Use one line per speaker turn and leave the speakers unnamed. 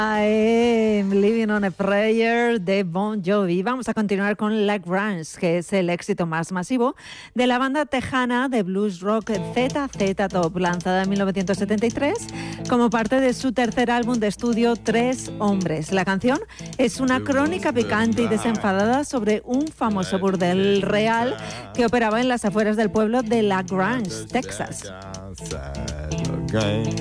I'm Living on a Prayer de Bon Jovi. Vamos a continuar con La Grange, que es el éxito más masivo de la banda tejana de blues rock ZZ Top, lanzada en 1973 como parte de su tercer álbum de estudio Tres Hombres. La canción es una crónica picante y desenfadada sobre un famoso burdel real que operaba en las afueras del pueblo de La Grange, Texas.